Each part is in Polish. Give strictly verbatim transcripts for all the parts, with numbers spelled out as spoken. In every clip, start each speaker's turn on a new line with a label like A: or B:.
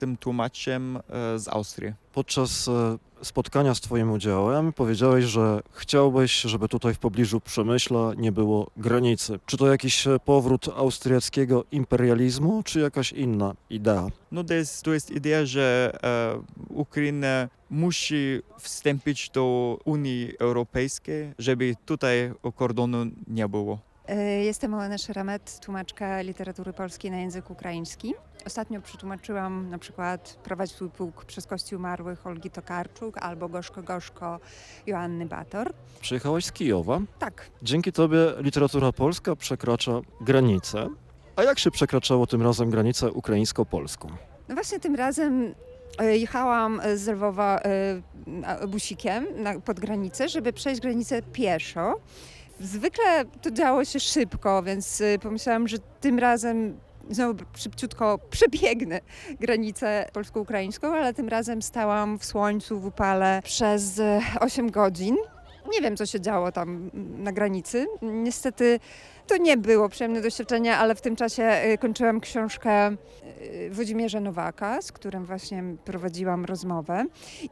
A: tym tłumaczem z Austrii.
B: Podczas spotkania z twoim udziałem powiedziałeś, że chciałbyś, żeby tutaj w pobliżu Przemyśla nie było granicy. Czy to jakiś powrót austriackiego imperializmu, czy jakaś inna idea?
A: No to jest, to jest idea, że e, Ukraina musi wstąpić do Unii Europejskiej, żeby tutaj kordonu nie było.
C: Jestem Olena Szeramet, tłumaczka literatury polskiej na język ukraiński. Ostatnio przetłumaczyłam na przykład Prowadź swój pułk przez kości umarłych Olgi Tokarczuk albo Gorzko Gorzko Joanny Bator.
B: Przyjechałaś z Kijowa.
C: Tak.
B: Dzięki tobie literatura polska przekracza granicę. A jak się przekraczało tym razem granicę ukraińsko-polską?
C: No właśnie tym razem jechałam z Lwowa busikiem pod granicę, żeby przejść granicę pieszo. Zwykle to działo się szybko, więc pomyślałam, że tym razem znowu szybciutko przebiegnę granicę polsko-ukraińską, ale tym razem stałam w słońcu, w upale przez osiem godzin. Nie wiem, co się działo tam na granicy. Niestety to nie było przyjemne doświadczenie, ale w tym czasie kończyłam książkę Włodzimierza Nowaka, z którym właśnie prowadziłam rozmowę.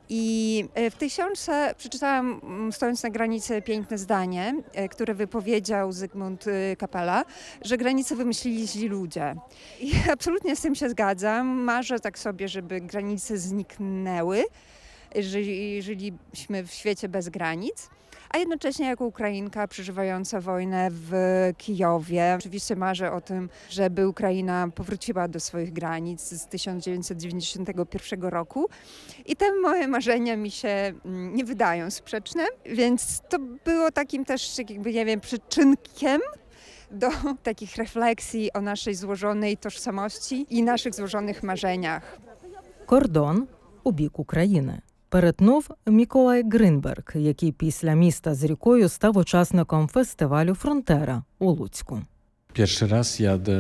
C: I w tej książce przeczytałam, stojąc na granicy, piękne zdanie, które wypowiedział Zygmunt Kapela, że granice wymyślili źli ludzie. I absolutnie z tym się zgadzam. Marzę tak sobie, żeby granice zniknęły, że żyliśmy w świecie bez granic. A jednocześnie jako Ukrainka przeżywająca wojnę w Kijowie, oczywiście marzę o tym, żeby Ukraina powróciła do swoich granic z tysiąc dziewięćset dziewięćdziesiątego pierwszego roku. I te moje marzenia mi się nie wydają sprzeczne, więc to było takim też, jakby, nie wiem, przyczynkiem do takich refleksji o naszej złożonej tożsamości i naszych złożonych marzeniach.
D: Кордон у бік України перетнув Миколай Гринберг, який після «Міста з рікою» став учасником фестивалю «Фронтера» у Луцьку.
E: Pierwszy raz jadę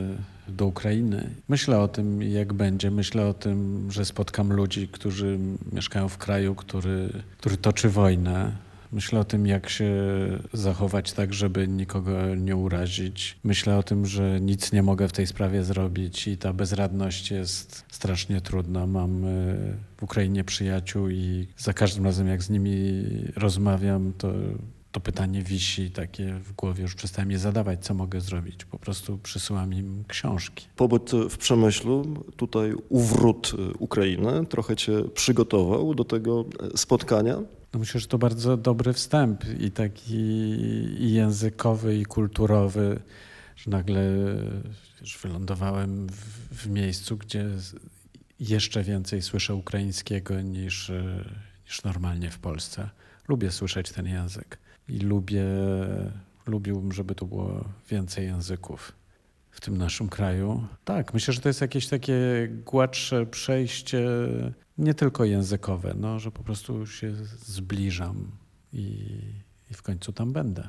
E: do Ukrainy. Myślę o tym, jak będzie. Myślę o tym, że spotkam ludzi, którzy mieszkają w kraju, który, który toczy wojnę. Myślę o tym, jak się zachować tak, żeby nikogo nie urazić. Myślę o tym, że nic nie mogę w tej sprawie zrobić i ta bezradność jest strasznie trudna. Mam w Ukrainie przyjaciół i za każdym razem, jak z nimi rozmawiam, to, to pytanie wisi takie w głowie. Już przestałem je zadawać, co mogę zrobić. Po prostu przysyłam im książki.
B: Pobyt w Przemyślu, tutaj uwrót Ukrainy, trochę cię przygotował do tego spotkania?
E: No myślę, że to bardzo dobry wstęp i taki i językowy, i kulturowy, że nagle już wylądowałem w, w miejscu, gdzie jeszcze więcej słyszę ukraińskiego niż, niż normalnie w Polsce. Lubię słyszeć ten język i lubię, lubiłbym, żeby to było więcej języków w tym naszym kraju. Tak, myślę, że to jest jakieś takie gładsze przejście, nie tylko językowe, no, że po prostu się zbliżam i, i w końcu tam będę.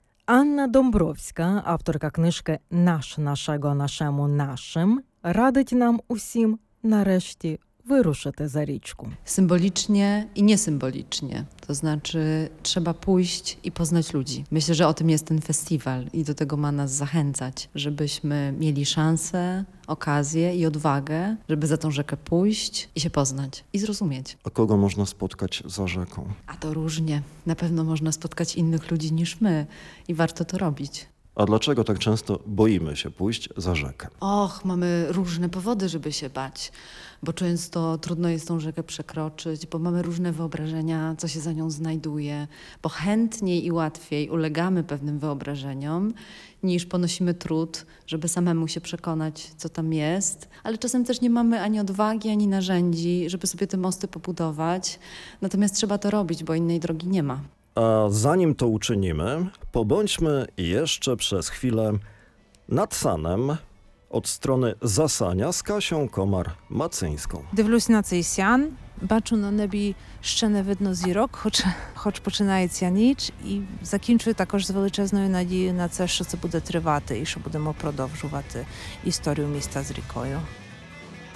D: Анна Домбровська, авторка книжки «Наш нашого нашему нашим», радить нам усім нарешті wyruszyć za річку.
F: Symbolicznie i niesymbolicznie. To znaczy trzeba pójść i poznać ludzi. Myślę, że o tym jest ten festiwal i do tego ma nas zachęcać, żebyśmy mieli szansę, okazję i odwagę, żeby za tą rzekę pójść i się poznać i zrozumieć.
B: A kogo można spotkać za rzeką?
F: A to różnie. Na pewno można spotkać innych ludzi niż my i warto to robić.
B: A dlaczego tak często boimy się pójść za rzekę?
F: Och, mamy różne powody, żeby się bać, bo często trudno jest tą rzekę przekroczyć, bo mamy różne wyobrażenia, co się za nią znajduje, bo chętniej i łatwiej ulegamy pewnym wyobrażeniom, niż ponosimy trud, żeby samemu się przekonać, co tam jest, ale czasem też nie mamy ani odwagi, ani narzędzi, żeby sobie te mosty pobudować, natomiast trzeba to robić, bo innej drogi nie ma.
B: A zanim to uczynimy, pobądźmy jeszcze przez chwilę nad Sanem od strony Zasania з Касією Комар-Мациńską.
G: Дивлюсь на цей сян, бачу на небі ще не видно зірок, хоч, хоч починається ніч, і закінчую також з величезною надією на це, що це буде тривати і що будемо продовжувати історію міста з рікою.